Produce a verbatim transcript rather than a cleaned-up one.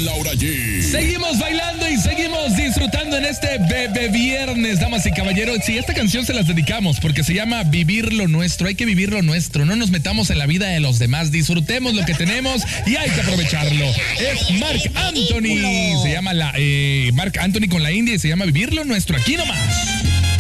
con Laura G. Seguimos bailando y seguimos disfrutando en este Bebé Viernes, damas y caballeros. Sí, esta canción se las dedicamos porque se llama Vivir lo Nuestro. Hay que vivir lo nuestro, no nos metamos en la vida de los demás, disfrutemos lo que tenemos y hay que aprovecharlo. Es Marc Anthony, se llama la eh, Marc Anthony con la India y se llama Vivir lo Nuestro, aquí nomás.